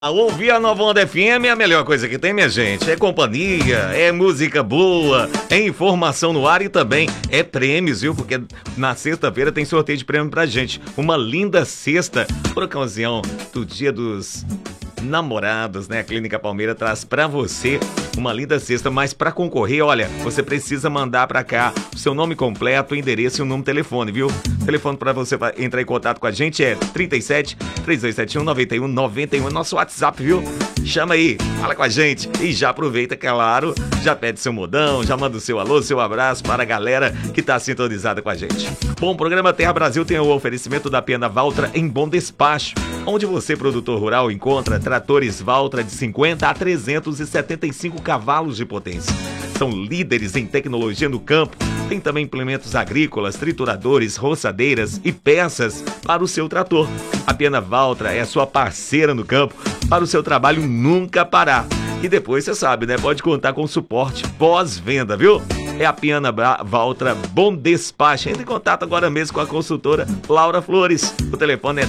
Ouvir a Nova Onda FM é a melhor coisa que tem, minha gente. É companhia, é música boa, é informação no ar e também é prêmios, viu? Porque na sexta-feira tem sorteio de prêmio pra gente. Uma linda cesta por ocasião do Dia dos Namorados, né? A Clínica Palmeira traz pra você uma linda cesta, mas pra concorrer, olha, você precisa mandar pra cá o seu nome completo, o endereço e o número de telefone, viu? O telefone pra você entrar em contato com a gente é 37 3271 9191, nosso WhatsApp, viu? Chama aí, fala com a gente e já aproveita, claro, já pede seu modão, já manda o seu alô, seu abraço para a galera que tá sintonizada com a gente. Bom, o programa Terra Brasil tem o oferecimento da Pena Valtra em Bom Despacho, onde você, produtor rural, encontra tratores Valtra de 50 a 375 cavalos de potência. São líderes em tecnologia no campo. Tem também implementos agrícolas, trituradores, roçadeiras e peças para o seu trator. A Pena Valtra é a sua parceira no campo para o seu trabalho nunca parar. E depois você sabe, né? Pode contar com suporte pós-venda, viu? É a Pena Valtra Bom Despacho. Entre em contato agora mesmo com a consultora Laura Flores. O telefone é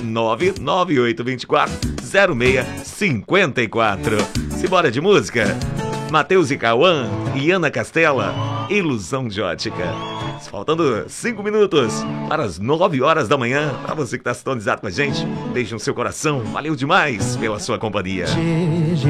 99824-0654. Simbora de música? Matheus e Cauã e Ana Castela, Ilusão de Ótica. Faltando 5 minutos para as 9 horas da manhã. Para você que está sintonizado com a gente, beijo no seu coração. Valeu demais pela sua companhia.